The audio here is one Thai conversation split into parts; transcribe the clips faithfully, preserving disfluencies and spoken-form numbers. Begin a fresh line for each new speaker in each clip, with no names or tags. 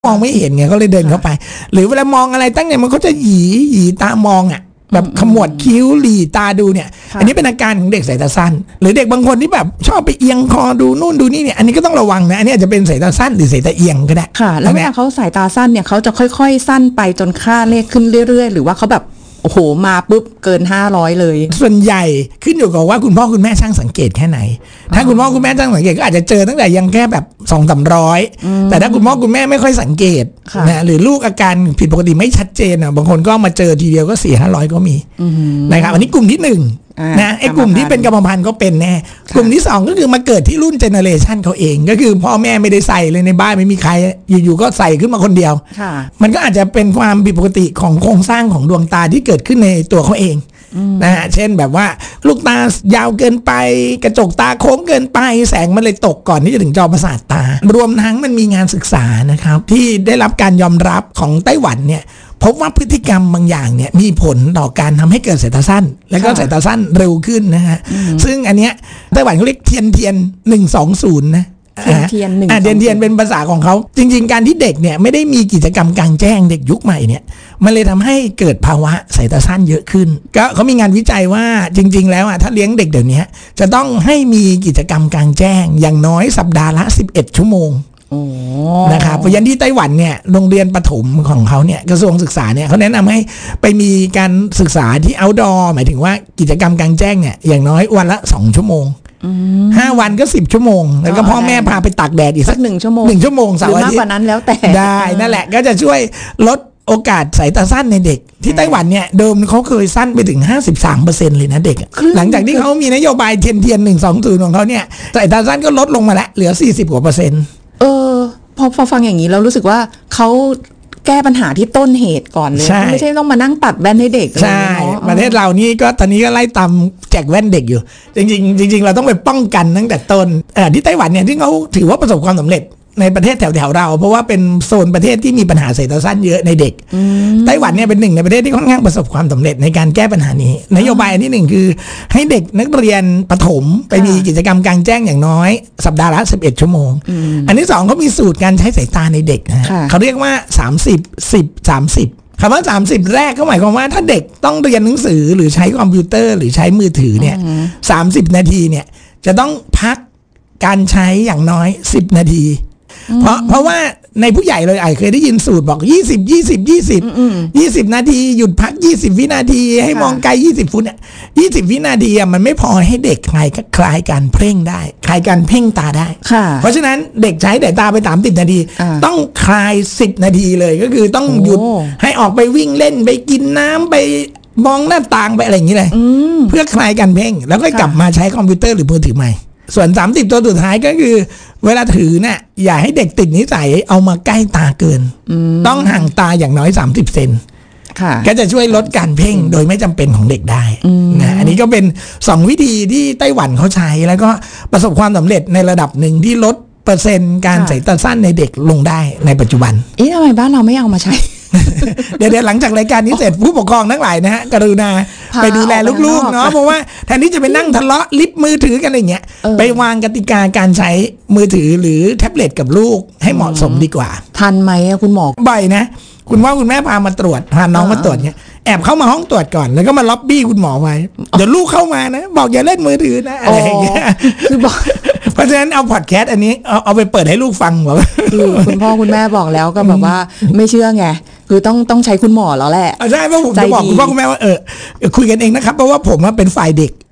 มองไม่เห็นไงเขาเลยเดินเข้าไปหรือเวลามองอะไรตั้งเนี่ยมันก็จะหยีหยีตามองอ่ะแบบขมวดคิ้วหลีตาดูเนี่ยอันนี้เป็นอาการของเด็กสายตาสั้นหรือเด็กบางคนที่แบบชอบไปเอียงคอดูนู่นดูนี่เนี่ยอันนี้ก็ต้องระวังนะอันนี้อาจจะเป็นสายตาสั้นหรือสายตาเอียงก็ได้
ค่ะแล้วเวลาเขาสายตาสั้นเนี่ยเขาจะค่อยๆสั้นไปจนค่าเลขขึ้นเรื่อยๆหรือว่าเขาแบบโอ้โหมาปุ๊บเกินห้าร้อยเลย
ส่วนใหญ่ขึ้นอยู่กับว่าคุณพ่อคุณแม่ช่างสังเกตแค่ไหนถ้าคุณพ่อคุณแม่ช่างสังเกตก็อาจจะเจอตั้งแต่ยังแค่แบบสองสามร้อยแต่ถ้าคุณพ่อคุณแม่ไม่ค่อยสังเกตนะหรือลูกอาการผิดปกติไม่ชัดเจนอ่ะบางคนก็มาเจอทีเดียวก็สี่ห้าร้อยก็มีนะครับอันนี้กลุ่มที่หนึ่งนะไอ้กลุ่มที่เป็นกรรมพันธุ์ก็เป็นแน่กลุ่มที่สองก็คือมาเกิดที่รุ่นเจเนอเรชันเขาเองก็คือพ่อแม่ไม่ได้ใส่เลยในบ้านไม่มีใครอยู่ๆก็ใส่ขึ้นมาคนเดียวมันก็อาจจะเป็นความผิดปกติของโครงสร้างของดวงตาที่เกิดขึ้นในตัวเขาเองนะฮะเช่นแบบว่าลูกตายาวเกินไปกระจกตาโค้งเกินไปแสงมันเลยตกก่อนที่จะถึงจอประสาทตารวมทั้งมันมีงานศึกษานะครับที่ได้รับการยอมรับของไต้หวันเนี่ยพบว่าพฤติกรรมบางอย่างเนี่ยมีผลต่อการทำให้เกิดสายตาสั้นแล้วก็สายตาสั้นเร็วขึ้นนะฮะซึ่งอันเนี้ยไต้หวันเขาเรียกเทียนเทียนหนึ่งสองศูนย์นะ
เทียนเทียนหนึ่ง
เทียนเทียนเป็นภาษาของเขาจริงๆการที่เด็กเนี่ยไม่ได้มีกิจกรรมกลางแจ้งเด็กยุคใหม่เนี่ยมันเลยทำให้เกิดภาวะสายตาสั้นเยอะขึ้นก็เขามีงานวิจัยว่าจริงๆแล้วอ่ะถ้าเลี้ยงเด็กเดี๋ยวนี้จะต้องให้มีกิจกรรมกลางแจ้งอย่างน้อยสัปดาห์ละสิบเอ็ดชั่วโมงนะครับเพราะยันที่ไต้หวันเนี่ยโรงเรียนประถมของเขาเนี่ยกระทรวงศึกษาเนี่ยเขาแนะนำให้ไปมีการศึกษาที่ outdoor หมายถึงว่ากิจกรรมกลางแจ้งเนี่ยอย่างน้อยวันละสองชั่วโมงห้าวันก็สิบชั่วโมงแล้วก็พ่อแม่พาไปตากแดดอีกสัก
หนึ่งชั่วโมง
หนึ่งชั่วโมง
หรือมากกว่านั้นแล้วแต่
ได้นั่นแหละก็จะช่วยลดโอกาสสายตาสั้นในเด็กที่ไต้หวันเนี่ยเดิมเขาเคยสั้นไปถึง ห้าสิบสามเปอร์เซ็นต์ เลยนะเด็กหลังจากที่เขามีนโยบายเทียนเทียนหนึ่งสองศูนย์ของเขาเนี่ยสายตาสั้นก็ลดลงมาแล้วเหลือสี่สิบกว่าเปอร์เซ็นต์
เออพอพอฟังอย่างนี้เรารู้สึกว่าเขาแก้ปัญหาที่ต้นเหตุก่อนเลยไม่ใช่ต้องมานั่งตัดแว่นให้เด็ก
ใช่ประเทศเรานี่ก็ตอนนี้ก็ไล่ตามแจกแว่นเด็กอยู่จริงๆจริงๆเราต้องไปป้องกันตั้งแต่ต้นเออที่ไต้หวันเนี่ยที่เขาถือว่าประสบความสำเร็จในประเทศแถวๆเราเพราะว่าเป็นโซนประเทศที่มีปัญหาสายตาสั้นเยอะในเด็กไต้หวันเนี่ยเป็นหนึ่งในประเทศที่ค่อนข้างประสบความสำเร็จในการแก้ปัญหานี้นโยบายอันที่หนึ่งคือให้เด็กนักเรียนประถมไปมีกิจกรรมกลางแจ้งอย่างน้อยสัปดาห์ละสิบเอ็ดชั่วโมงอันที่สองเขามีสูตรการใช้สายตาในเด็กนะเขาเรียกว่าสามสิบ สิบ สามสิบคำว่าสามสิบแรกก็หมายความว่าถ้าเด็กต้องเรียนหนังสือหรือใช้คอมพิวเตอร์หรือใช้มือถือเนี่ยสามสิบนาทีเนี่ยจะต้องพักการใช้อย่างน้อยสิบนาทีเพราะเพราะว่าในผู้ใหญ่เลยไอ้เคยได้ยินสูตรบอกยี่สิบ ยี่สิบ ยี่สิบ ยี่สิบนาทีหยุดพักยี่สิบวินาทีให้มองไกลยี่สิบฟุตเนี่ยยี่สิบวินาทีอ่ะมันไม่พอให้เด็กคลายคลายการเพ่งได้คลายการเพ่งตาได้เพราะฉะนั้นเด็กใช้แต่ตาไปสามสิบนาทีต้องคลายสิบนาทีเลยก็คือต้องหยุดให้ออกไปวิ่งเล่นไปกินน้ำไปมองหน้าต่างไปอะไรอย่างนี้เลยเพื่อคลายการเพ่งแล้วก็กลับมาใช้คอมพิวเตอร์หรือมือถือใหม่ส่วนสามสิบตัวสุดท้ายก็คือเวลาถือเนี่ยอย่าให้เด็กติดนิสัยเอามาใกล้ตาเกินต้องห่างตาอย่างน้อยสามสิบเซนก็จะช่วยลดการเพ่งโดยไม่จำเป็นของเด็กได้นะอันนี้ก็เป็นสองวิธีที่ไต้หวันเขาใช้แล้วก็ประสบความสำเร็จในระดับหนึ่งที่ลดเปอร์เซ็นต์การสายตาสั้นในเด็กลงได้ในปัจจุบัน
เอ๊ะทำไมบ้านเราไม่เอามาใช้
เดี๋ยวหลังจากรายการนี้เสร็จผู้ปกครองทั้งหลายนะฮะกรุณาไปดูแลลูกๆเนาะเพราะว่าแทนที่จะไปนั่งทะเลาะลิฟต์มือถือกันอะไรเงี้ยไปวางกติกาการใช้มือถือหรือแท็บเล็ตกับลูกให้เหมาะสมดีกว่า
ทันไหมคุณหมอ
บ่อยนะคุณพ่อคุณแม่พามาตรวจพาน้องมาตรวจเงี้ยแอบเข้ามาห้องตรวจก่อนแล้วก็มาล็อบบี้คุณหมอไว้เดี๋ยวลูกเข้ามานะบอกอย่าเล่นมือถือนะอะไรอย่างเงี้ยคือบอกเพราะฉะนั้นเอาพอดแคสต์อันนี้เอาเอาไปเปิดให้ลูกฟังบอก
คือคุณพ่อคุณแม่บอกแล้วก็แบบว่าไม่เชื่อไงคือต้องต้องใช้คุณหมอแล้วแหละ
ใช่เพราะผมจะบอกคุณพ่อคุณแม่ว่าเออคุยกันเองนะครับเพราะว่าผมเป็นฝ่ายเด็ก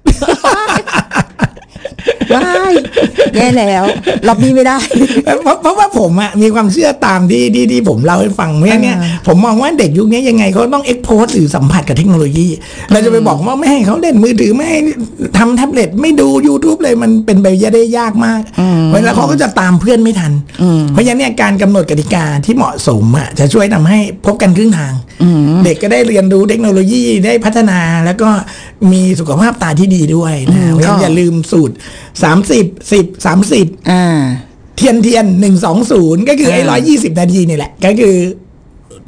ว้ายแย่แล้วรับนี้ไม่ได้
เพราะเพราะว่าผมอะมีความเชื่อตามที่ที่ที่ผมเล่าให้ฟังเมื่อเนี่ยผมมองว่าเด็กยุคนี้ยังไงเขาต้องเอ็กโพสหรือสัมผัสกับเทคโนโลยีเราจะไปบอกว่าไม่ให้เขาเล่นมือถือไม่ให้ทำแท็บเล็ตไม่ดู YouTube เลยมันเป็นไปได้ยากมากเวลาเขาก็จะตามเพื่อนไม่ทันเพราะฉะนั้นเนี่ยการกำหนดกติกาที่เหมาะสมอะจะช่วยทำให้พบกันครึ่งทางเด็กก็ได้เรียนรู้เทคโนโลยีได้พัฒนาแล้วก็มีสุขภาพตาที่ดีด้วยนะอย่าลืมสูตรสามสิบ สิบ สามสิบอ่าเทียนเทียนหนึ่งสองศูนย์ก็คือไอ้ร้อยยี่สิบนาทีนี่แหละก็คือ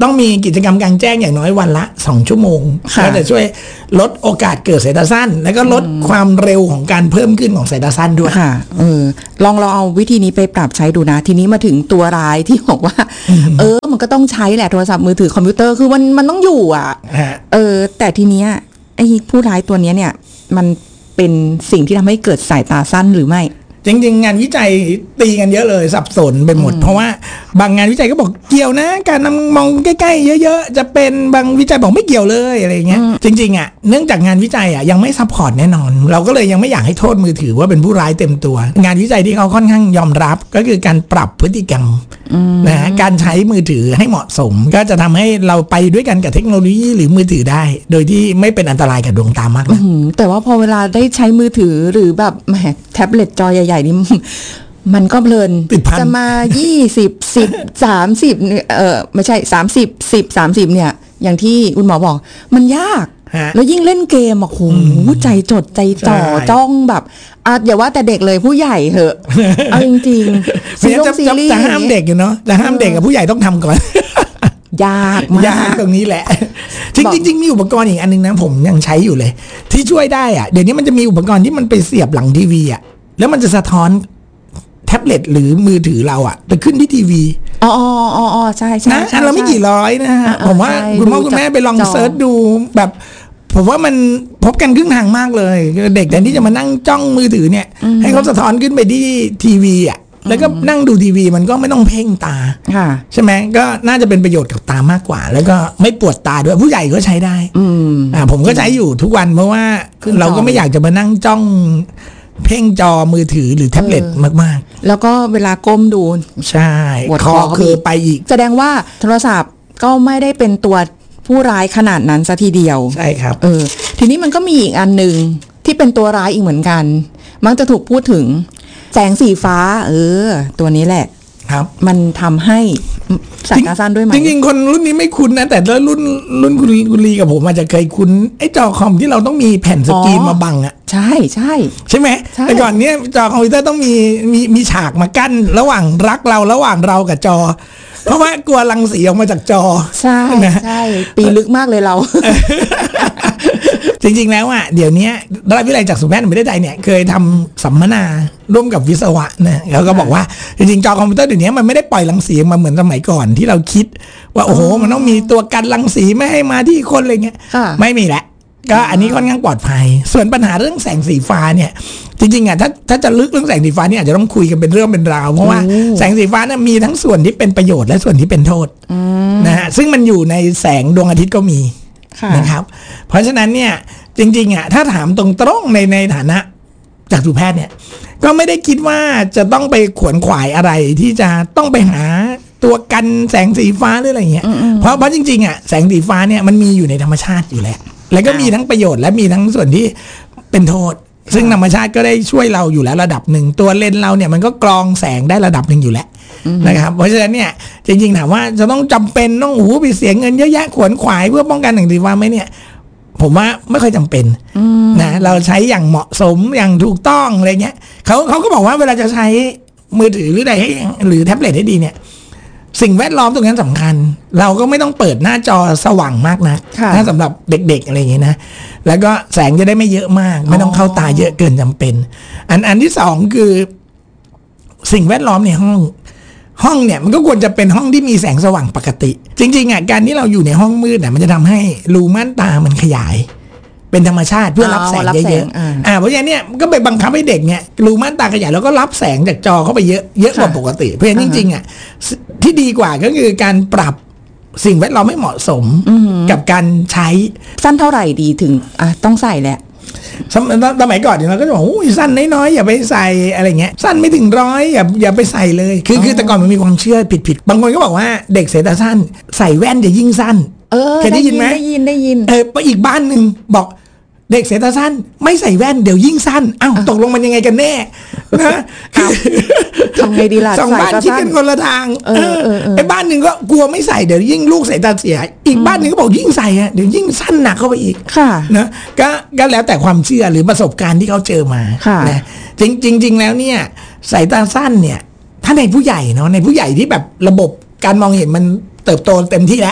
ต้องมีกิจกรรมกลางแจ้งอย่างน้อยวันละสองชั่วโมงก็จะช่วยลดโอกาสเกิดสายตาสั้นแล้วก็ลดความเร็วของการเพิ่มขึ้นของสายตาสั้นด้วย
ค่ะเออลองเราเอาวิธีนี้ไปปรับใช้ดูนะทีนี้มาถึงตัวร้ายที่บอกว่าเออมันก็ต้องใช้แหละโทรศัพท์มือถือคอมพิวเตอร์คือมันมันต้องอยู่อ่ะเออแต่ทีเนี้ยไอ้ผู้ร้ายตัวเนี้ยเนี่ยมันเป็นสิ่งที่ทำให้เกิดสายตาสั้นหรือไม่
จริงๆงานวิจัยตีกันเยอะเลยสับสนไปหมดเพราะว่าบางงานวิจัยก็บอกเกี่ยวนะการนำมองใกล้ๆเยอะๆจะเป็นบางวิจัยบอกไม่เกี่ยวเลยอะไรเงี้ยจริงๆอ่ะเนื่องจากงานวิจัยอ่ะยังไม่ซัพพอร์ตแน่นอนเราก็เลยยังไม่อยากให้โทษมือถือว่าเป็นผู้ร้ายเต็มตัวงานวิจัยที่เขาค่อนข้างยอมรับก็คือการปรับพฤติกรรมนะฮะการใช้มือถือให้เหมาะสมก็จะทำให้เราไปด้วยกันกับเทคโนโลยีหรือมือถือได้โดยที่ไม่เป็นอันตรายกับดวงตามากนะ
แต่ว่าพอเวลาได้ใช้มือถือหรือแบบแหมแท็บเล็ตจอใหญ่ๆนี่มันก็เพลินจะมายี่สิบ สิบ สามสิบเออไม่ใช่สามสิบ สิบ สามสิบเนี่ยอย่างที่คุณหมอบอกมันยากแล้วยิ่งเล่นเกมอ่ะโหใจจดใจจ่อจ้องแบบอ่ะอย่าว่าแต่เด็กเลยผู้ใหญ่เหอะเอาจริงๆซีรีส์
จะห้ามเด็กอยู่เนาะจะห้ามเด็กกับผู้ใหญ่ต้องทำก่อน
ยากมาก
ยากตรงนี้แหละจริงจริงมีอุปกรณ์อีกอันนึงนะผมยังใช้อยู่เลยที่ช่วยได้อ่ะเดี๋ยวนี้มันจะมีอุปกรณ์ที่มันไปเสียบหลังทีวีอ่ะแล้วมันจะสะท้อนแท็บเล็ตหรือมือถือเราอ่ะไปขึ้นที่ทีวี
อ๋ออ๋ออ๋อใช่ใช่
นะอันเราไม่กี่ร้อยนะฮะผมว่าคุณพ่อคุณแม่ไปลองเซิร์ชดูแบบผมว่ามันพบกันครึ่งทางมากเลยเด็กแต่ที่จะมานั่งจ้องมือถือเนี่ยให้เขาสะท้อนขึ้นไปที่ทีวีอ่ะแล้วก็นั่งดูทีวีมันก็ไม่ต้องเพ่งตาใช่ไหมก็น่าจะเป็นประโยชน์กับตามากกว่าแล้วก็ไม่ปวดตาด้วยผู้ใหญ่ก็ใช้ได้อ่าผมก็ใช้อยู่ทุกวันเพราะว่าเราก็ไม่อยากจะมานั่งจ้องเพ่งจอมือถือหรือแท็บเล็ตมาก
ๆแล้วก็เวลาก้มดู
ใช่คอคือไปอีก
แสดงว่าโทรศัพท์ก็ไม่ได้เป็นตัวผู้ร้ายขนาดนั้นซะทีเดียว
ใช่ครับ
เออทีนี้มันก็มีอีกอันหนึ่งที่เป็นตัวร้ายอีกเหมือนกันมักจะถูกพูดถึงแสงสีฟ้าเออตัวนี้แหละ
ครับ
มันทำให้สายตาสั้นด้วยไหม
จริงๆคนรุ่นนี้ไม่คุ้นนะแต่รุ่นรุ่นคุณคุณลีกับผมอาจจะเคยคุ้นไอ้จอคอมที่เราต้องมีแผ่นสกรีนมาบังอ่ะ
ใช่ใช่
ใช่ไหมแต่ก่อนเนี้ยจอคอมพิวเตอร์ต้องมีมีมีฉากมากั้นระหว่างรักเราระหว่างเรากับจอเพราะว่ากลัวรังสีออกมาจากจอ
ใช่ใช่ปีลึกมากเลยเรา
จริงๆแล้วอ่ะเดี๋ยวนี้ราชวิทยาลัยจักษุแพทย์แห่งประเทศไทยเนี่ยเคยทำสัมมนาร่วมกับวิศวะนะแล้วก็บอกว่าจริงๆจอคอมพิวเตอร์เดี๋ยวนี้มันไม่ได้ปล่อยรังสีมาเหมือนสมัยก่อนที่เราคิดว่าโอ้โหมันต้องมีตัวกันรังสีไม่ให้มาที่คนอะไรเงี้ยไม่มีแหละก็อันนี้ค่อนข้างปลอดภัยส่วนปัญหาเรื่องแสงสีฟ้าเนี่ยจริงๆอ่ะถ้าถ้าจะลึกเรื่องแสงสีฟ้าเนี่ยอาจจะต้องคุยกันเป็นเรื่องเป็นราวเพราะว่าแสงสีฟ้าเนี่ยมีทั้งส่วนที่เป็นประโยชน์และส่วนที่เป็นโทษนะฮะซึ่งมันอยู่ในแสงดวงอาทิตย์ก็มีนะครับเพราะฉะนั้นเนี่ยจริงๆอ่ะถ้าถามตรงๆในในฐานะจักษุแพทย์เนี่ยก็ไม่ได้คิดว่าจะต้องไปขวนขวายอะไรที่จะต้องไปหาตัวกันแสงสีฟ้าหรืออะไรเงี้ยเพราะเพราะจริงๆอ่ะแสงสีฟ้าเนี่ยมันมีอยู่ในธรรมชาติอยู่แล้วแล้วก็มีทั้งประโยชน์และมีทั้งส่วนที่เป็นโทษซึ่งธรรมชาติก็ได้ช่วยเราอยู่แล้วระดับหนึ่งตัวเลนส์เราเนี่ยมันก็กรองแสงได้ระดับหนึ่งอยู่แล้วนะครับเพราะฉะนั้นเนี่ยจริงๆถามว่าจะต้องจำเป็นต้องโอ้โหไปเสียเงินเยอะแยะขวนขวายเพื่อป้องกันแสงสีฟ้าไหมเนี่ยผมว่าไม่ค่อยจำเป็นนะเราใช้อย่างเหมาะสมอย่างถูกต้องอะไรเงี้ยเขาเขาก็บอกว่าเวลาจะใช้มือถือหรือใดให้หรือแท็บเล็ตให้ดีเนี่ยสิ่งแวดล้อมตรงนั้นสำคัญเราก็ไม่ต้องเปิดหน้าจอสว่างมากนะถ้าสำหรับเด็กๆอะไรอย่างเงี้ยนะแล้วก็แสงจะได้ไม่เยอะมากไม่ต้องเข้าตาเยอะเกินจำเป็นอันอันที่สองคือสิ่งแวดล้อมในห้องห้องเนี่ยมันก็ควรจะเป็นห้องที่มีแสงสว่างปกติจริงๆอ่ะการที่เราอยู่ในห้องมืดเนี่ยมันจะทำให้รูม่านตามันขยายเป็นธรรมชาติเพื่อรับแสงเยอะๆอ่าเพราะฉะนั้นเนี่ยก็ไปบังคับให้เด็กเนี่ยรูม่านตาขยายแล้วก็รับแสงจากจอเข้าไปเยอะเยอะกว่าปกติเพราะฉะนั้นจริงๆอ่ะที่ดีกว่าก็คือการปรับสิ่งแวดล้อมให้เหมาะสมกับการใช้
สั้นเท่าไหร่ดีถึงอ่ะต้องใส่แหละ
สมัยก่อนเนี่ยเราก็จะบอกโอ้ยสั้นน้อยๆอย่าไปใส่อะไรเงี้ยสั้นไม่ถึงร้อยอย่าอย่าไปใส่เลยคือคือแต่ก่อนมันมีความเชื่อผิดๆบางคนก็บอกว่าเด็กสายตาสั้นใส่แว่นจะยิ่งสั้น
เออ
เคยได้ยินไหม
ได้ยินได้ยิน
เออไปอีกบ้านหนึ่งบอกเด็กสายตาสั้นไม่ใส่แว่นเดี๋ยวยิ่งสั้นอ้าวตกลงมันยังไงกันแน่นะ
ทำไงดีล่ะ
สองบ้านคิดกันคนละทางไอ้บ้านหนึ่งก็กลัวไม่ใส่เดี๋ยวยิ่งลูกสายตาเสียอีกบ้านหนึ่งก็บอกยิ่งใส่อะเดี๋ยวยิ่งสั้นหนักเข้าไปอีกนะก็ก็แล้วแต่ความเชื่อหรือประสบการณ์ที่เขาเจอมานะจริงจริงจริงแล้วเนี่ยสายตาสั้นเนี่ยถ้าในผู้ใหญ่เนาะในผู้ใหญ่ที่แบบระบบการมองเห็นมันเติบโตเต็มที่แล้ว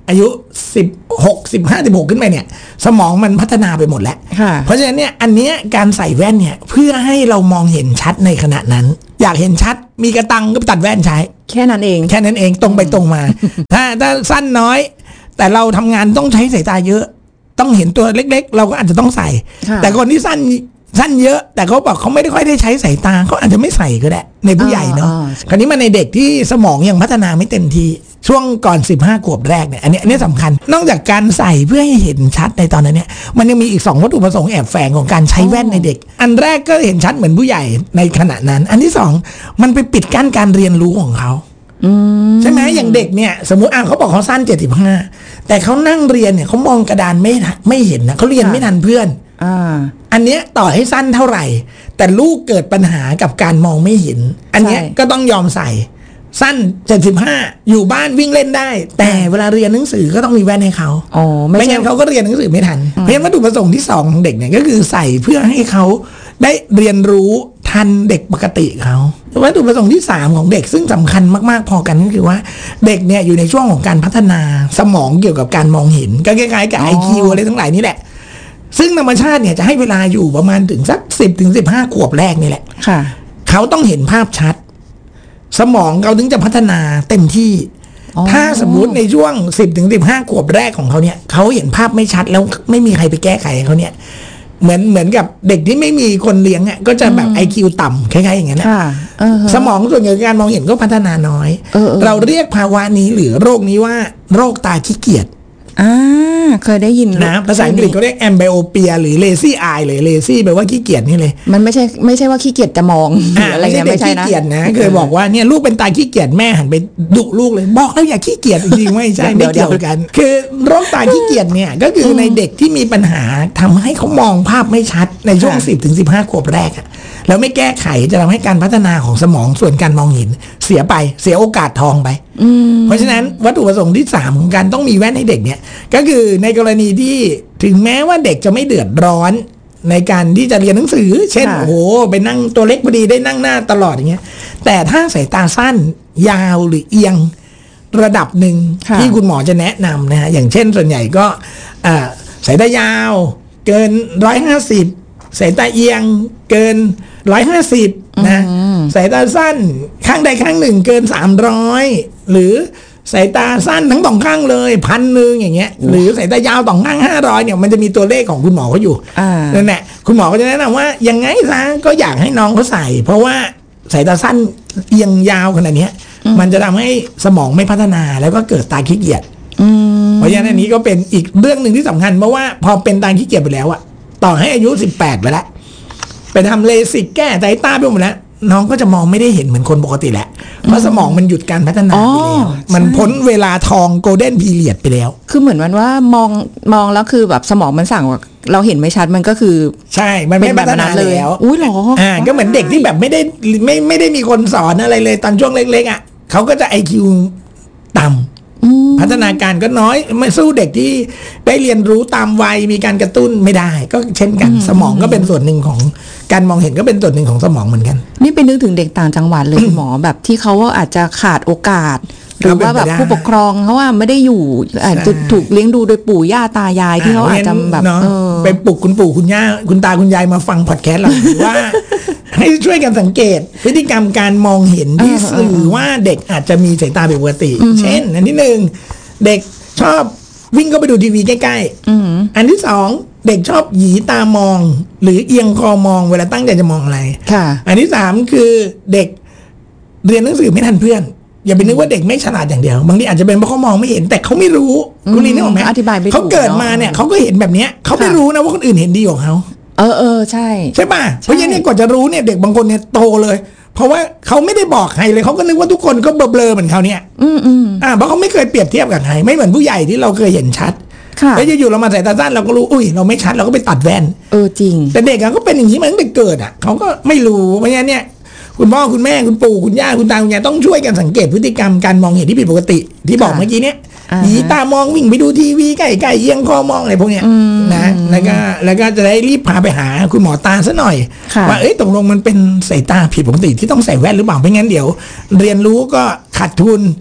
อายุสิบหก สิบห้า สิบหกขึ้นไปเนี่ยสมองมันพัฒนาไปหมดแล้วเพราะฉะนั้นเนี่ยอันเนี้ยการใส่แว่นเนี่ยเพื่อให้เรามองเห็นชัดในขณะนั้นอยากเห็นชัดมีกระตังก็ตัดแว่นใช้
แค่นั้นเอง
แค่นั้นเองตรงไปตรงมา ถ้าถ้าสั้นน้อยแต่เราทำงานต้องใช้สายตาเยอะต้องเห็นตัวเล็กๆเราก็อาจจะต้องใส่แต่คนที่สั้นสั้นเยอะแต่เขาบอกเขาไม่ได้ค่อยได้ใช้สายตาเขาอาจจะไม่ใส่ก็ได้ในผู้ใหญ่เนาะคราวนี้มาในเด็กที่สมองยังพัฒนาไม่เต็มที่ช่วงก่อนสิบห้าขวบแรกเนี่ยอันนี้อันนี้สำคัญนอกจากการใส่เพื่อให้เห็นชัดในตอนนั้นเนี่ยมันยังมีอีกสองวัตถุประสงค์แอบแฝงของการใช้แว่นในเด็กอันแรกก็เห็นชัดเหมือนผู้ใหญ่ในขณะนั้นอันที่สองมันไปปิดกั้นการเรียนรู้ของเขาใช่ไหมอย่างเด็กเนี่ยสมมุติอ่ะเขาบอกเขาสั้นเจ็ดสิบห้าแต่เขานั่งเรียนเนี่ยเขามองกระดานไม่ไม่เห็นนะเขาเรียนไม่ทันเพื่อนอันเนี้ยต่อให้สั้นเท่าไหร่แต่ลูกเกิดปัญหากับการมองไม่เห็นอันเนี้ยก็ต้องยอมใส่สั้นเจ็ดสิบห้าอยู่บ้านวิ่งเล่นได้แต่เวลาเรียนหนังสือก็ต้องมีแว่นให้เขาอ๋อไม่งั้นเขาก็เรียนหนังสือไม่ทันเพราะฉะนั้นวัตถุประสงค์ที่สองของเด็กเนี่ยก็คือใส่เพื่อให้เขาได้เรียนรู้ทันเด็กปกติเขาวัตถุประสงค์ที่สามของเด็กซึ่งสำคัญมากๆพอกันก็คือว่าเด็กเนี่ยอยู่ในช่วงของการพัฒนาสมองเกี่ยวกับการมองเห็นก็คล้ายๆกับ ไอ คิว อะไรทั้งหลายนี่แหละซึ่งธรรมชาติเนี่ยจะให้เวลาอยู่ประมาณถึงสักสิบถึงสิบห้าขวบแรกนี่แหละเขาต้องเห็นภาพชัดสมองเขาถึงจะพัฒนาเต็มที่ถ้าสมมุติในช่วงสิบถึงสิบห้าขวบแรกของเขาเนี่ยเขาเห็นภาพไม่ชัดแล้วไม่มีใครไปแก้ไขเขาเนี่ยเหมือนเหมือนกับเด็กที่ไม่มีคนเลี้ยงอ่ะก็จะแบบ ไอ คิว ต่ำคล้ายๆอย่างนั้นนะสมองส่วนใหญ่การมองเห็นก็พัฒนาน้อยเราเรียกภาวะนี้หรือโรคนี้ว่าโรคตาขี้เกียจ
อ่าเคยได้ยิน
นะภาษาอังกฤษเขาเรียก amblyopia หรือ lazy eye หรือ lazy แปลว่าขี้เกียจนี่เลย
มันไม่ใช่ไม่ใช่ว่าขี้เกียจจะมองอะไรเงี้ยไม่ใช่นะ
ขี้เกียจนะเคยบอกว่าเนี่ยลูกเป็นตาขี้เกียจแม่หันไปดุลูกเลยบอกแล้วอย่าขี้เกียจจริงๆไม่ใช่ไม่เกี่ยวกันคือโรคตาขี้เกียจเนี่ยก็คือในเด็กที่มีปัญหาทำให้เขามองภาพไม่ชัดในช่วงสิบถึงสิบห้าขวบแรกอะแล้วไม่แก้ไขจะทำให้การพัฒนาของสมองส่วนการมองเห็นเสียไปเสียโอกาสทองไปเพราะฉะนั้นวัตถุประสงค์ที่สามของการต้องมีแว่นให้เด็กเนี่ยก็คือในกรณีที่ถึงแม้ว่าเด็กจะไม่เดือดร้อนในการที่จะเรียนหนังสือเช่นโอ้โหไปนั่งตัวเล็กพอดีได้นั่งหน้าตลอดอย่างเงี้ยแต่ถ้าสายตาสั้นยาวหรือเอียงระดับหนึ่งที่คุณหมอจะแนะนำนะฮะอย่างเช่นส่วนใหญ่ก็สายตายาวเกินร้อยห้าสิบสายตาเอียงเกินร้อยห้าสิบนะสายตาสั้นข้างใดข้างหนึ่งเกินสามร้อยหรือสายตาสั้นทั้งสองข้างเลยพันหนึ่งอย่างเงี้ยหรือสายตายาวสองข้างห้าร้อยเนี่ยมันจะมีตัวเลขของคุณหมอเขาอยู่นั่นแหละคุณหมอก็จะแนะนำว่ายังไงซะก็อยากให้น้องเขาใส่เพราะว่าสายตาสั้นเอียงยาวขนาดนี้มันจะทำให้สมองไม่พัฒนาแล้วก็เกิดตาขี้เกียจเพราะฉะนั้นอันนี้ก็เป็นอีกเรื่องหนึ่งที่สำคัญเพราะว่าพอเป็นตาขี้เกียจไปแล้วอะต่อให้อายุสิบแปดไปแล้วไปทำเลสิกแก้สายตาไปหมดแล้วน้องก็จะมองไม่ได้เห็นเหมือนคนปกติแหละเพราะสมองมันหยุดการพัฒนาไปแล้วมันพ้นเวลาทองโกลเด้นพีเรียดไปแล้ว
คือเหมือนมันว่ามองมองแล้วคือแบบสมองมันสั่งว่าเราเห็นไม่ชัดมันก็คือ
ใช่มันไม่พัฒนาแล้ว
อุ้ยหรอ
อ่าก็เหมือนเด็กที่แบบไม่ได้ไม่ไม่ได้มีคนสอนอะไรเลยตอนช่วงเล็กๆอ่ะเขาก็จะ ไอ คิว ต่ำพัฒนาการก็น้อยไม่สู้เด็กที่ได้เรียนรู้ตามวัยมีการกระตุ้นไม่ได้ก็เช่นกันสมองก็เป็นส่วนหนึ่งของการมองเห็นก็เป็นส่วนหนึ่งของสมองเหมือนกัน
นี่ไปนึกถึงเด็กต่างจังหวัดเลยหมอแบบที่เขาอาจจะขาดโอกาสหรือว่าแบบผู้ปกครองเขาว่าไม่ได้อยู่อาจจะถูกเลี้ยงดูโดยปู่ย่าตายายที่เขาอาจจะแบบ
ไปปลุกคุณปู่คุณย่าคุณตาคุณยายมาฟังพอดแคสต์เราว่าให้ช่วยกันสังเกตพฤติกรรมการมองเห็นที่สื่อว่าเด็กอาจจะมีสายตาผิดปกติเช่นอันที่หนึ่งเด็กชอบวิ่งเข้าไปดูทีวีใกล้ๆอันที่สองเด็กชอบหยีตามองหรือเอียงคอมองเวลาตั้งใจจะมองอะไรอันที่สามคือเด็กเรียนหนังสือไม่ทันเพื่อนอย่าไปนึกว่าเด็กไม่ฉลาดอย่างเดียวบางทีอาจจะเป็นเพราะเขามองไม่เห็นแต่เขาไม่รู้คุณลีนึกออกไหม
อธิบายไม่ถูก
เขาเกิดมาเนี่ยเขาก็เห็นแบบนี้เขาไม่รู้นะว่าคนอื่นเห็นดีกว่าเขา
เออเออใช่
ใช่ป่ะเพราะฉะนั้นกว่าจะรู้เนี่ยเด็กบางคนเนี่ยโตเลยเพราะว่าเขาไม่ได้บอกใครเลยเขาก็นึกว่าทุกคนก็เบลอๆเหมือนเขาเนี่ย
อืมอืม
อ่าเพราะเขาไม่เคยเปรียบเทียบกับใครไม่เหมือนผู้ใหญ่ที่เราเคยเห็นชัดแล้วอยู่ๆเรามาใส่ตาสั้นเราก็รู้อุ้ยเราไม่ชัดเราก็ไปตัดแว่น
เออจริง
แต่เด็กก็เป็นอย่างนี้มาตั้งแต่เกิดอ่ะเขาก็ไม่รู้เพราะฉะนั้นเนี่ยคุณพ่อคุณแม่คุณปู่คุณย่าคุณตาคุณยายต้องช่วยกันสังเกตพฤติกรรมการมองเห็นที่ผิดปกติที่บอกเมื่อกี้เนี้ยหยีตามองวิ่งไปดูทีวีใกล้ๆเอียงคอมองอะไรพวกเนี้ยนะแล้วก็แล้วก็จะได้รีบพาไปหาคุณหมอตาซะหน่อยว่าเอ้ยตกลงมันเป็นสายตาผิดปกติที่ต้องใส่แว่นหรือเปล่าไม่งั้นเดี๋ยวเรียนรู้ก็ขาดทุน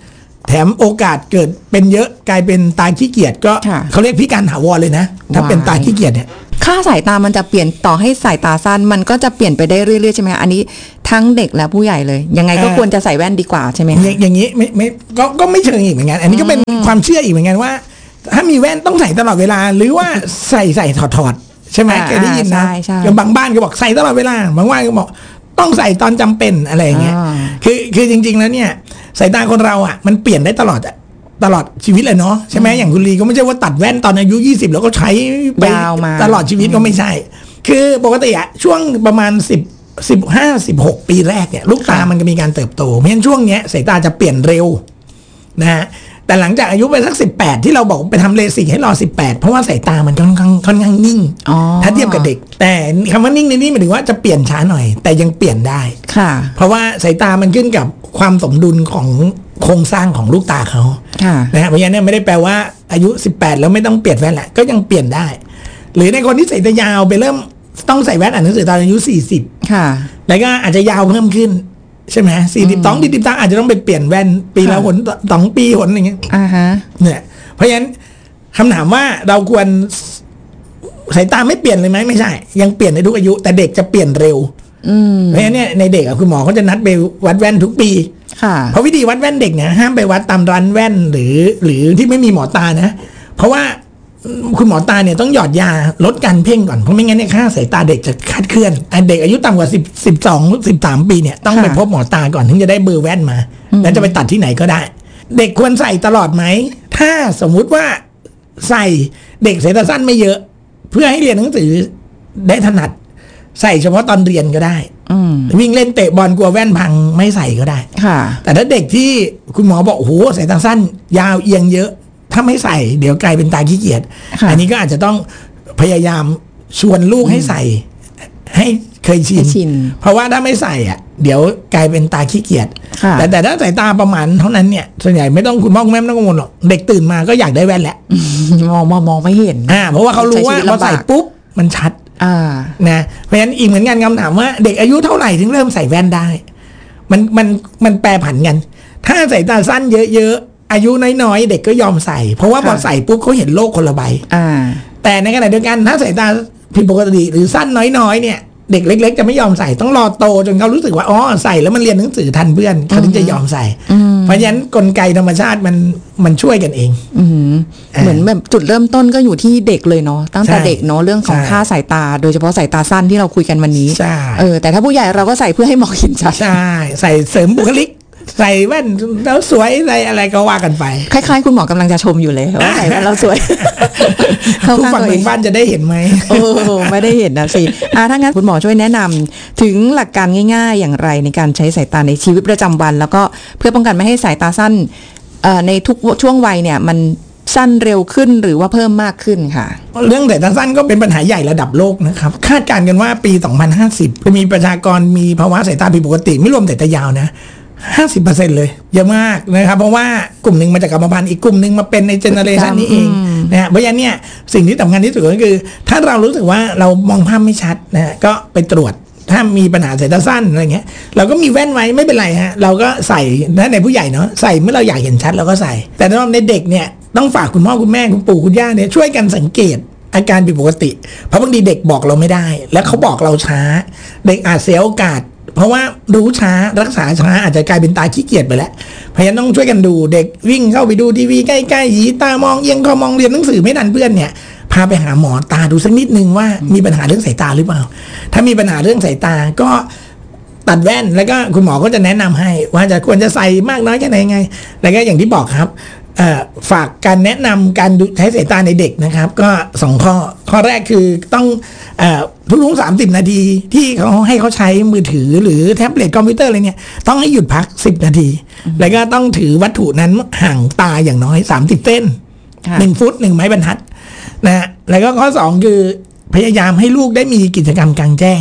แถมโอกาสเกิดเป็นเยอะกลายเป็นตาขี้เกียจก็เขาเรียกพิการถาวรเลยนะถ้าเป็นตาขี้เกียจเนี่ย
ค่าสายตามันจะเปลี่ยนต่อให้สายตาสั้นมันก็จะเปลี่ยนไปได้เรื่อยๆใช่ไหมอันนี้ทั้งเด็กและผู้ใหญ่เลยยังไงก็ควรจะใส่แว่นดีกว่าใช่ไหม
อย่างนี้ไม่ไม่ก็ก็ไม่เชิงอีกเหมือนกันอันนี้ก็เป็นความเชื่ออีกเหมือนกันว่าถ้ามีแว่นต้องใส่ตลอดเวลาหรือว่าใส่ใส่ถอดถอดใช่ไหมเคยได้ยินนะบางบ้านก็บอกใส่ตลอดเวลาบางบ้านก็บอกต้องใส่ตอนจำเป็นอะไรอย่างเงี้ยคือคือจริงๆแล้วเนี่ยสายตาคนเราอ่ะมันเปลี่ยนได้ตลอดอ่ะตลอดชีวิตเลยเนาะใช่ไหมอย่างคุณลีก็ไม่ใช่ว่าตัดแว่นตอนอายุยี่สิบแล้วก็ใช้ไปตลอดชีวิตก็ไม่ใช่คือปกติอ่ะช่วงประมาณสิบ สิบห้า สิบหกปีแรกเนี่ยลูกตามันก็มีการเติบโตเพราะฉะนั้นช่วงเนี้ยสายตาจะเปลี่ยนเร็วนะฮะแต่หลังจากอายุไปสักสิบแปดที่เราบอกไปทำเลสิกให้รอสิบแปดเพราะว่าสายตามันค่อนข้างค่อนข้างนิ่งถ้าเทียบกับเด็กแต่คำว่านิ่งในนี้หมายถึงว่าจะเปลี่ยนช้าหน่อยแต่ยังเปลี่ยนได้
ค่ะ
เพราะว่าสายตามันขึ้นกับความสมดุลของโครงสร้างของลูกตาเขานะฮะเพราะฉะนั้นไม่ได้แปลว่าอายุสิบแปดแล้วไม่ต้องเปลี่ยนแว่นแหละก็ยังเปลี่ยนได้หรือในคนที่สายตายาวไปเริ่มต้องใส่แว่นอ่านหนังสือตอนอายุสี่สิบค่ะแล้วก็อาจจะยาวเพิ่มขึ้นใช่ไหมสี่สิบสองสี่สิบสามอาจจะต้องไปเปลี่ยนแว่นปีละหนสองปีหนอย่างเงี้ยอ่าฮะเนี่ยเพราะฉะนั้นคำถามว่าเราควรสายตาไม่เปลี่ยนเลยไหมไม่ใช่ยังเปลี่ยนในทุกอายุแต่เด็กจะเปลี่ยนเร็วเพราะฉะนั้นเนี่ยในเด็กคุณหมอเขาจะนัดไปวัดแว่นทุกปีเพราะวิธีวัดแว่นเด็กเนี่ยห้ามไปวัดตามร้านแว่นหรือหรือที่ไม่มีหมอตานะเพราะว่าคุณหมอตาเนี่ยต้องหยอดยาลดการเพ่งก่อนเพราะไม่งั้นเนี่ยค่าสายตาเด็กจะคลาดเคลื่อนเด็กอายุต่ำกว่าสิบ สิบสอง สิบสามปีเนี่ยต้องไปพบหมอตาก่อนถึงจะได้เบอร์แว่นมาแล้วจะไปตัดที่ไหนก็ได้เด็กควรใส่ตลอดไหมถ้าสมมุติว่าใส่เด็กสายตาสั้นไม่เยอะเพื่อให้เรียนหนังสือได้ถนัดใส่เฉพาะตอนเรียนก็ได้วิ่งเล่นเตะบอลกลัวแว่นพังไม่ใส่ก็ได้แต่ถ้าเด็กที่คุณหมอบอกโอ้โหสายตาสั้นยาวเอียงเยอะถ้าไม่ใส่เดี๋ยวกลายเป็นตาขี้เกียจอันนี้ก็อาจจะต้องพยายามชวนลูกให้ใส่ให้เคยชินเพราะว่าถ้าไม่ใส่อ่ะเดี๋ยวกลายเป็นตาขี้เกียจแต่แต่ถ้าสายตาประมาณเท่านั้นเนี่ยส่วนใหญ่ไม่ต้องคุณพ่อคุณแม่ไม่ต้องกังวลหรอกเด็กตื่นมาก็อยากได้แว่นแหละ
มองมองมองไม่เห็น
อ่าเพราะว่าเขารู้ว่าพอใส่ปุ๊บมันชัดอ่านะเพราะฉะนั้นอีกเหมือนกันคำถามว่าเด็กอายุเท่าไหร่ถึงเริ่มใส่แว่นได้มันมันมันแปรผันกันถ้าสายตาสั้นเยอะๆอายุน้อยๆเด็กก็ยอมใส่เพราะว่าพอใส่ปุ๊บเขาเห็นโลกคนละใบแต่ในขณะเดียวกันถ้าสายตาผิดปกติหรือสั้นน้อยๆเนี่ยเด็กเล็กๆจะไม่ยอมใส่ต้องรอโตจนเขารู้สึกว่าอ๋อใส่แล้วมันเรียนหนังสือทันเพื่อนเขาถึงจะยอมใส่เพราะฉะนั้นกลไกธรรมชาติมันมันช่วยกันเอง
เหมือนแบบจุดเริ่มต้นก็อยู่ที่เด็กเลยเนาะตั้งแต่เด็กเนาะเรื่องของค่าสายตาโดยเฉพาะสายตาสั้นที่เราคุยกันวันนี้เออแต่ถ้าผู้ใหญ่เราก็ใส่เพื่อให้มองเห็นชัด
ใช่ใส่เสริมบุคลิกใส่แว่นแล้วสวยใส่อะไรก็ว่ากันไป
คล้ายๆคุณหมอกำลังจะชมอยู่เลยว่าใส่แว่นแล้วสวย
ผู้ฟังทางบ้านจะได้เห็นไหม
โอ้ไม่ได้เห็นนะสิอ่าถ้างั้นคุณหมอช่วยแนะนำถึงหลักการง่ายๆอย่างไรในการใช้สายตาในชีวิตประจำวันแล้วก็เพื่อป้องกันไม่ให้สายตาสั้นในทุกช่วงวัยเนี่ยมันสั้นเร็วขึ้นหรือว่าเพิ่มมากขึ้นค่ะ
เรื่องสายตาสั้นก็เป็นปัญหาใหญ่ระดับโลกนะครับคาดการณ์กันว่าปีสองพันห้าสิบจะมีประชากรมีภาวะสายตาผิดปกติไม่รวมสายตายาวนะห้าสิบเปอร์เซ็นต์ เลยเยอะมากนะครับเพราะว่ากลุ่มหนึ่งมาจากกรรมพันธุ์อีกกลุ่มหนึ่งมาเป็นในเจเนอเรชันนี้เองนะฮะเพราะฉะนั้นเนี่ยสิ่งที่สำคัญที่สุดก็คือถ้าเรารู้สึกว่าเรามองภาพไม่ชัดนะก็ไปตรวจถ้ามีปัญหาสายตาสั้นอะไรเงี้ยเราก็มีแว่นไว้ไม่เป็นไรฮะเราก็ใส่ถ้าในผู้ใหญ่เนาะใส่เมื่อเราอยากเห็นชัดเราก็ใส่แต่ถ้าในเด็กเนี่ยต้องฝากคุณพ่อคุณแม่คุณปู่คุณย่าเนี่ยช่วยกันสังเกตอาการผิดปกติเพราะบางทีเด็กบอกเราไม่ได้แล้วเขาบอกเราช้าเด็กอาจเสียโอกาสเพราะว่ารู้ช้ารักษาช้าอาจจะกลายเป็นตาขี้เกียจไปแล้วเพราะฉะนั้นต้องช่วยกันดูเด็กวิ่งเข้าไปดูทีวีใกล้ๆหยีตามองเอียงคอมองเรียนหนังสือไม่ทันเพื่อนเนี่ยพาไปหาหมอตาดูสักนิดนึงว่ามีปัญหาเรื่องสายตาหรือเปล่าถ้ามีปัญหาเรื่องสายตาก็ตัดแว่นแล้วก็คุณหมอก็จะแนะนำให้ว่าจะควรจะใส่มากน้อยแค่ไหนไงแล้วก็อย่างที่บอกครับฝากการแนะนำการใช้สายตาในเด็กนะครับก็สองข้อข้อแรกคือต้องทุกๆสามสิบนาทีที่เขาให้เขาใช้มือถือหรือแท็บเล็ตคอมพิวเตอร์อะไรเนี่ยต้องให้หยุดพักสิบนาทีแล้วก็ต้องถือวัตถุนั้นห่างตาอย่างน้อยสามสิบเส้นหนึ่งฟุตหนึ่งไม้บรรทัดนะแล้วก็ข้อสองคือพยายามให้ลูกได้มีกิจกรรมกลางแจ้ง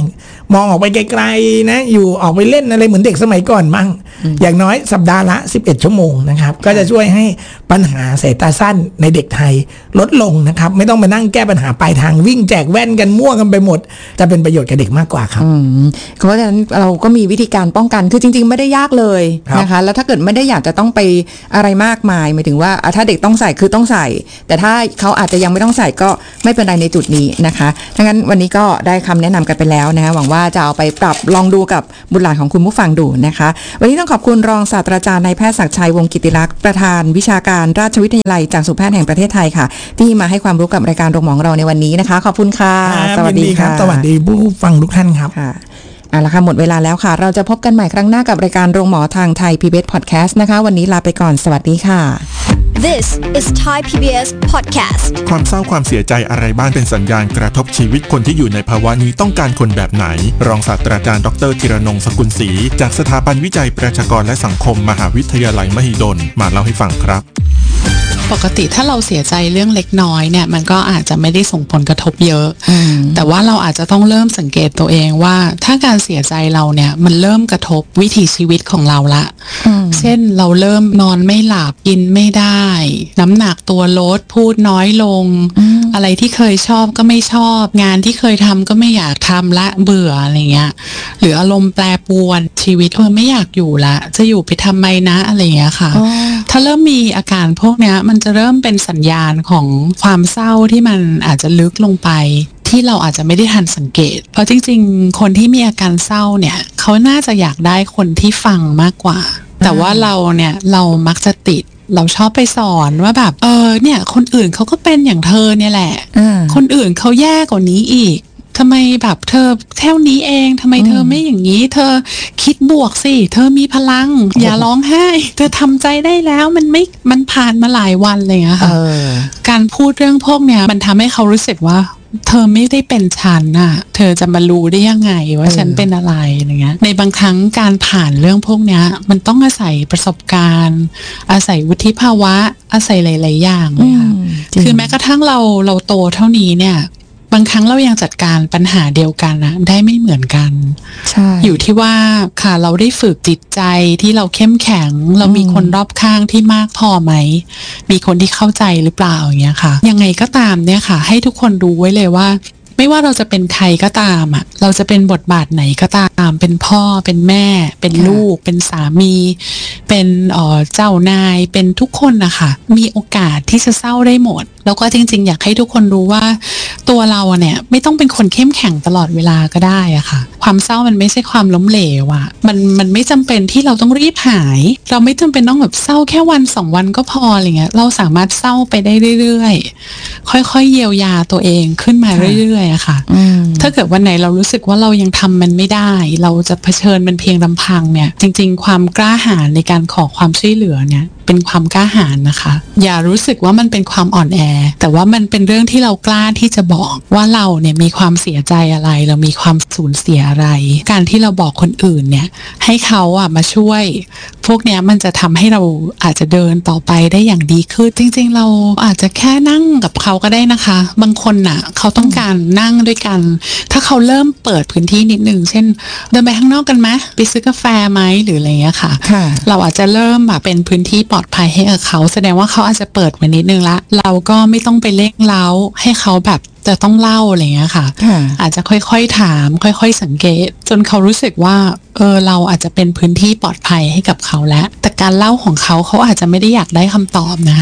มองออกไปไกลๆนะอยู่ออกไปเล่นอะไรเหมือนเด็กสมัยก่อนมั่งอย่างน้อยสัปดาห์ละสิบเอ็ดชั่วโมงนะครับก็จะช่วยให้ปัญหาสายตาสั้นในเด็กไทยลดลงนะครับไม่ต้องมานั่งแก้ปัญหาปลายทางวิ่งแจกแว่นกันมั่วกันไปหมดจะเป็นประโยชน์กับเด็กมากกว่าครับ
เพราะฉะนั้นเราก็มีวิธีการป้องกันคือจริงๆไม่ได้ยากเลยนะคะแล้วถ้าเกิดไม่ได้อยากจะต้องไปอะไรมากมายหมายถึงว่าถ้าเด็กต้องใส่คือต้องใส่แต่ถ้าเขาอาจจะยังไม่ต้องใส่ก็ไม่เป็นไรในจุดนี้นะคะดังนั้นวันนี้ก็ได้คำแนะนำกันไปแล้วนะคะหวังว่าจะเอาไปปรับลองดูกับบุตรหลานของคุณผู้ฟังดูนะคะวันนี้ต้องขอบคุณรองศาสตราจารย์นายแพทย์ศักดิ์ชัยวงศ์กิติลักษณ์ประธานวิชาการราชวิทยาลัยจักษุแพทย์แห่งประเทศไทยค่ะที่มาให้ความรู้กับรายการโรงหมอของเราในวันนี้นะคะขอบคุณค่ะ
สวัสดีครับสวัสดีผู้ฟังทุกท่านครับ
ค่ะเอาละค่ะหมดเวลาแล้วค่ะเราจะพบกันใหม่ครั้งหน้ากับรายการโรงหมอทางไทย พี บี เอส Podcast นะคะวันนี้ลาไปก่อนสวัสดีค่ะ
This is Thai พี บี เอส Podcast
ความเศร้าความเสียใจอะไรบ้างเป็นสัญญาณกระทบชีวิตคนที่อยู่ในภาวะนี้ต้องการคนแบบไหนรองศาสตราจารย์ดรธีรนงค์ สกุลศรีจากสถาบันวิจัยประชากรและสังคมมหาวิทยาลัยมหิดลมาเล่าให้ฟังครับ
ปกติถ้าเราเสียใจเรื่องเล็กน้อยเนี่ยมันก็อาจจะไม่ได้ส่งผลกระทบเยอะแต่ว่าเราอาจจะต้องเริ่มสังเกตตัวเองว่าถ้าการเสียใจเราเนี่ยมันเริ่มกระทบวิถีชีวิตของเราละเช่นเราเริ่มนอนไม่หลับกินไม่ได้น้ำหนักตัวลดพูดน้อยลงอะไรที่เคยชอบก็ไม่ชอบงานที่เคยทำก็ไม่อยากทำละเบื่ออะไรเงี้ยหรืออารมณ์แปรปรวนชีวิตเออไม่อยากอยู่ละจะอยู่ไปทำไมนะอะไรเงี้ยค่ะถ้าเริ่มมีอาการพวกเนี้ยมันจะเริ่มเป็นสัญญาณของความเศร้าที่มันอาจจะลึกลงไปที่เราอาจจะไม่ได้ทันสังเกตเพราะจริงๆคนที่มีอาการเศร้าเนี่ยเขาน่าจะอยากได้คนที่ฟังมากกว่าแต่ว่าเราเนี่ยเรามักจะติดเราชอบไปสอนว่าแบบเออเนี่ยคนอื่นเขาก็เป็นอย่างเธอเนี่ยแหละคนอื่นเขาแย่กว่านี้อีกทำไมแบบเธอเท่านี้เองทำไมเธอไม่อย่างนี้เธอคิดบวกสิเธอมีพลังอย่าร้องไห้เธอทำใจได้แล้วมันไม่มันผ่านมาหลายวันเลยอะค่ะการพูดเรื่องพวกเนี้ยมันทำให้เขารู้สึกว่าเธอไม่ได้เป็นฉันน่ะเธอจะมารู้ได้ยังไงว่าฉันเป็นอะไรอย่างเงี้ยในบางครั้งการผ่านเรื่องพวกเนี้ยมันต้องอาศัยประสบการณ์อาศัยวุฒิภาวะอาศัยหลายๆอย่างเลยค่ะคือแม้กระทั่งเราเราโตเท่านี้เนี่ยบางครั้งเรายังจัดการปัญหาเดียวกันนะได้ไม่เหมือนกันใช่อยู่ที่ว่าค่ะเราได้ฝึกจิตใจที่เราเข้มแข็งเรามีคนรอบข้างที่มากพอไหมมีคนที่เข้าใจหรือเปล่าอย่างเงี้ยค่ะยังไงก็ตามเนี่ยค่ะให้ทุกคนรู้ไว้เลยว่าไม่ว่าเราจะเป็นใครก็ตามอ่ะเราจะเป็นบทบาทไหนก็ตามเป็นพ่อเป็นแม่เป็นลูกเป็นสามีเป็นเอ่อเจ้านายเป็นทุกคนนะคะมีโอกาสที่จะเศร้าได้หมดแล้วก็จริงๆอยากให้ทุกคนรู้ว่าตัวเราเนี่ยไม่ต้องเป็นคนเข้มแข็งตลอดเวลาก็ได้อะค่ะความเศร้ามันไม่ใช่ความล้มเหลวอะมันมันไม่จำเป็นที่เราต้องรีบหายเราไม่จำเป็นต้องแบบเศร้าแค่วันสองวันก็พออะไรเงี้ยเราสามารถเศร้าไปได้เรื่อยๆค่อยๆเยียวยาตัวเองขึ้นมาเรื่อยๆอะค่ะถ้าเกิดวันไหนเรารู้สึกว่าเรายังทำมันไม่ได้เราจะเผชิญมันเพียงลำพังเนี่ยจริงๆความกล้าหาญในการขอความช่วยเหลือเนี่ยเป็นความกล้าหาญนะคะอย่ารู้สึกว่ามันเป็นความอ่อนแอแต่ว่ามันเป็นเรื่องที่เรากล้าที่จะบอกว่าเราเนี่ยมีความเสียใจอะไรเรามีความสูญเสียอะไรการที่เราบอกคนอื่นเนี่ยให้เขาอ่ะมาช่วยพวกเนี้ยมันจะทำให้เราอาจจะเดินต่อไปได้อย่างดีขึ้นจริงๆเราอาจจะแค่นั่งกับเขาก็ได้นะคะบางคนน่ะเขาต้องการนั่งด้วยกันถ้าเขาเริ่มเปิดพื้นที่นิดนึงเช่นเดินไปข้างนอกกันไหมไปซื้อกาแฟไหมหรืออะไรเงี้ยค่ะเราอาจจะเริ่มแบบเป็นพื้นที่ปลอดภัยให้กับเขาแสดงว่าเขาอาจจะเปิดมานิดนึงละเราก็ไม่ต้องไปเร่งเร้าให้เขาแบบจะต้องเล่าอะไรเงี้ยค่ะอาจจะค่อยๆถามค่อยๆสังเกตจนเขารู้สึกว่าเออเราอาจจะเป็นพื้นที่ปลอดภัยให้กับเขาแล้วแต่การเล่าของเขาเขาอาจจะไม่ได้อยากได้คำตอบนะคะ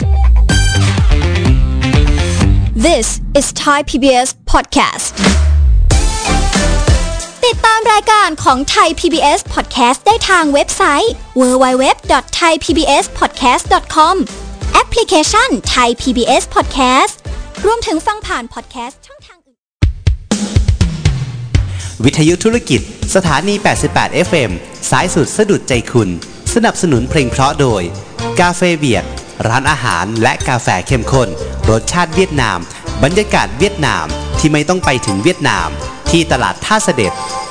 This is Thai พี บี เอส Podcast ติดตามรายการของ Thai พี บี เอส Podcast ได้ทางเว็บไซต์ ดับเบิลยู ดับเบิลยู ดับเบิลยู ดอท ไทย พี บี เอส พอดแคสต์ ดอท คอม แอปพลิเคชัน Thai พี บี เอส Podcast รวมถึงฟังผ่าน podcast ช่องทางอื่น
วิทยุธุรกิจสถานี แปดสิบแปด เอฟ เอ็ม สายสุดสะดุดใจคุณสนับสนุนเพลงเพราะโดยกาเฟเบียดร้านอาหารและกาแฟเข้มข้นรสชาติเวียดนามบรรยากาศเวียดนามที่ไม่ต้องไปถึงเวียดนามที่ตลาดท่าเสด็จ